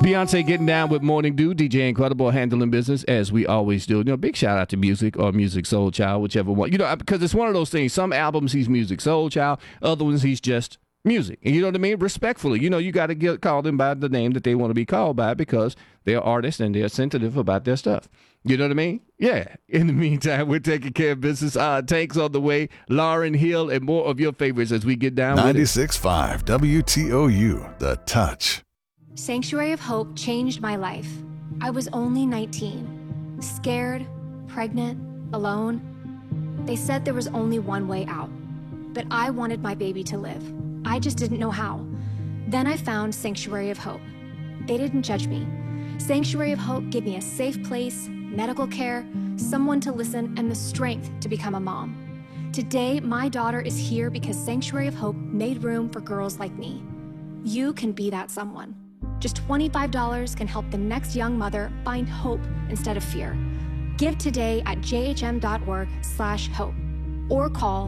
Beyonce getting down with Morning Dew, DJ Incredible handling business as we always do. You know, big shout out to Music or Music Soul Child, whichever one. You know, because it's one of those things. Some albums he's Music Soul Child, other ones he's just music. And you know what I mean? Respectfully, you know, you got to call them by the name that they want to be called by because they're artists and they're sensitive about their stuff. You know what I mean? Yeah. In the meantime, we're taking care of business. Tanks on the way. Lauryn Hill and more of your favorites as we get down 96.5 WTOU, The Touch. Sanctuary of Hope changed my life. I was only 19, scared, pregnant, alone. They said there was only one way out, but I wanted my baby to live. I just didn't know how. Then I found Sanctuary of Hope. They didn't judge me. Sanctuary of Hope gave me a safe place, medical care, someone to listen, and the strength to become a mom. Today, my daughter is here because Sanctuary of Hope made room for girls like me. You can be that someone. Just $25 can help the next young mother find hope instead of fear. Give today at jhm.org/hope or call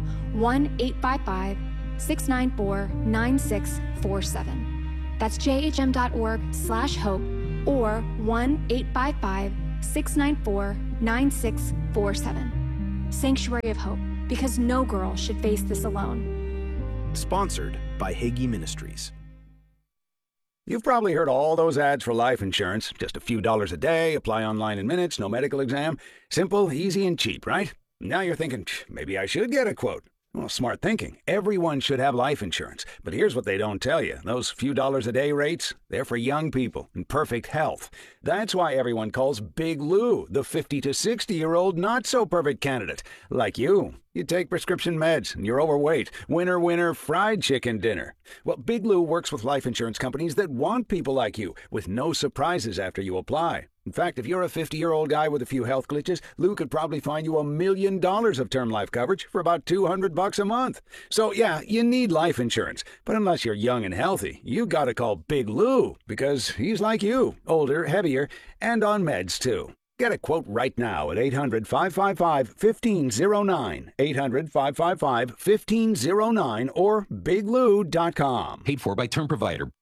1-855-694-9647. That's jhm.org/hope or 1-855-694-9647. Sanctuary of Hope, because no girl should face this alone. Sponsored by Hagee Ministries. You've probably heard all those ads for life insurance. Just a few dollars a day, apply online in minutes, no medical exam. Simple, easy, and cheap, right? Now you're thinking, maybe I should get a quote. Well, smart thinking. Everyone should have life insurance. But here's what they don't tell you. Those few dollars a day rates, they're for young people in perfect health. That's why everyone calls Big Lou the 50 to 60-year-old not-so-perfect candidate. Like you. You take prescription meds, and you're overweight. Winner, winner, fried chicken dinner. Well, Big Lou works with life insurance companies that want people like you, with no surprises after you apply. In fact, if you're a 50-year-old guy with a few health glitches, Lou could probably find you $1 million of term life coverage for about $200 a month. So, yeah, you need life insurance. But unless you're young and healthy, you gotta call Big Lou, because he's like you, older, heavier, and on meds, too. Get a quote right now at 800-555-1509, 800-555-1509, or biglou.com. Paid for by term provider.